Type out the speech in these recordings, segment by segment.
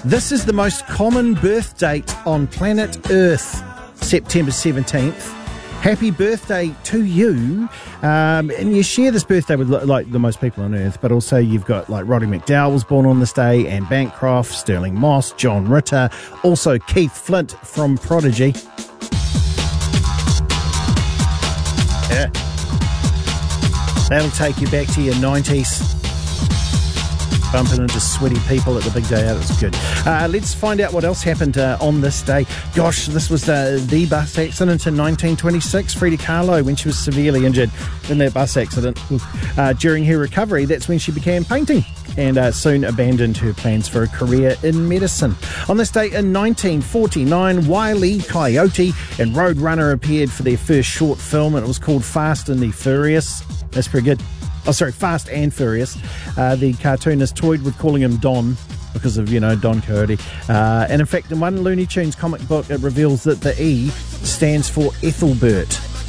This is the most common birth date on planet Earth, September 17th. Happy birthday to you. And you share this birthday with like the most people on Earth, but also you've got like Roddy McDowell was born on this day, Anne Bancroft, Sterling Moss, John Ritter, also Keith Flint from Prodigy. Yeah. That'll take you back to your 90s. Bumping into sweaty people at the big day out. It was good. Let's find out what else happened on this day. Gosh, this was the bus accident in 1926. Frida Kahlo, when she was severely injured in that bus accident. During her recovery, that's when she began painting and soon abandoned her plans for a career in medicine. On this day in 1949, Wile E. Coyote and Roadrunner appeared for their first short film, and it was called Fast and the Furious. That's pretty good. Oh, sorry, Fast and Furious. The cartoonist toyed with calling him Don because of, Don Quixote. And in fact, in one Looney Tunes comic book, it reveals that the E stands for Ethelbert.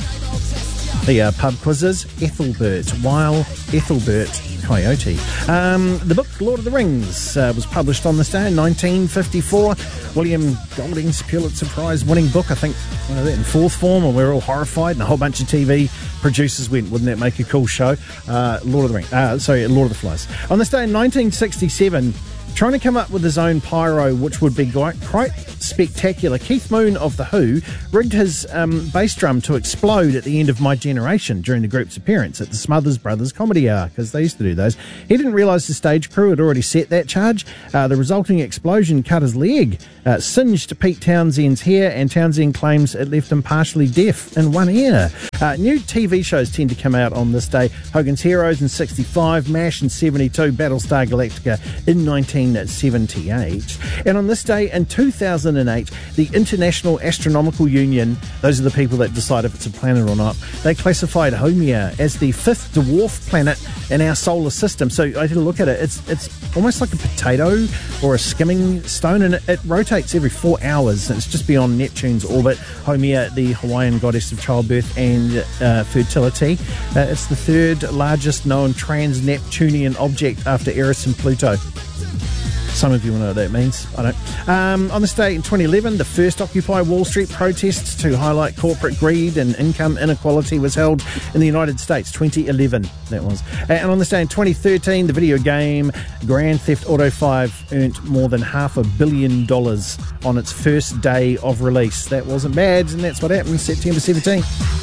The pub quizzes, Ethelbert, Wile Ethelbert Coyote. The book Lord of the Rings was published on this day in 1954. William Golding's Pulitzer Prize winning book, I think, in fourth form, and we're all horrified, and a whole bunch of TV producers went, wouldn't that make a cool show? Lord of the Flies. On this day in 1967, trying to come up with his own pyro, which would be quite spectacular, Keith Moon of The Who rigged his bass drum to explode at the end of My Generation during the group's appearance at the Smothers Brothers Comedy Hour, because they used to do those. He didn't realise the stage crew had already set that charge. The resulting explosion cut his leg, singed Pete Townshend's hair, and Townsend claims it left him partially deaf in one ear. New TV shows tend to come out on this day. Hogan's Heroes in 65, MASH in 72, Battlestar Galactica in 1978. And on this day in 2008, the International Astronomical Union, those are the people that decide if it's a planet or not, they classified Haumea as the fifth dwarf planet in our solar system. So I had a look at it. It's almost like a potato or a skimming stone, and it rotates every 4 hours. It's just beyond Neptune's orbit. Haumea, the Hawaiian goddess of childbirth and fertility. It's the third largest known trans-Neptunian object after Eris and Pluto. Some of you will know what that means. I don't. On this day in 2011, the first Occupy Wall Street protests to highlight corporate greed and income inequality was held in the United States. 2011, that was. And on this day in 2013, the video game Grand Theft Auto 5 earned more than $500 million on its first day of release. That wasn't bad, and that's what happened September 17th.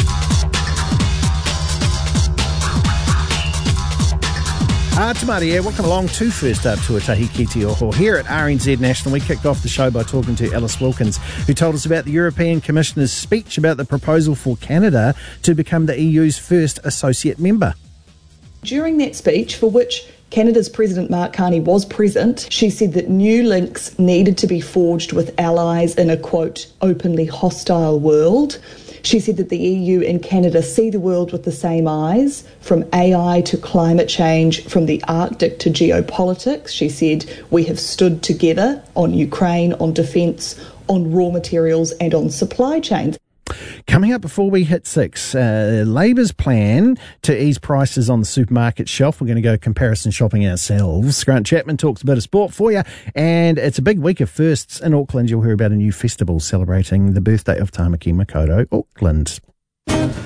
Tamari here, welcome along to First Up Tuatahi Ki Te Oho. Here at RNZ National, we kicked off the show by talking to Alice Wilkins, who told us about the European Commissioner's speech about the proposal for Canada to become the EU's first associate member. During that speech, for which Canada's President Mark Carney was present, she said that new links needed to be forged with allies in a, quote, openly hostile world. She said that the EU and Canada see the world with the same eyes, from AI to climate change, from the Arctic to geopolitics. She said, we have stood together on Ukraine, on defence, on raw materials and on supply chains. Coming up before we hit 6, Labour's plan to ease prices on the supermarket shelf. We're going to go comparison shopping ourselves. Grant Chapman talks a bit of sport for you, and it's a big week of firsts in Auckland. You'll hear about a new festival celebrating the birthday of Tamaki Makaurau, Auckland.